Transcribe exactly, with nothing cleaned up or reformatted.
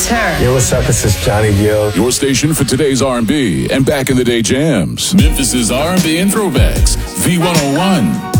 return. Yo, what's up? This is Johnny Gill. Your station for today's R and B and back in the day jams. Memphis's R and B and throwbacks. V one oh one.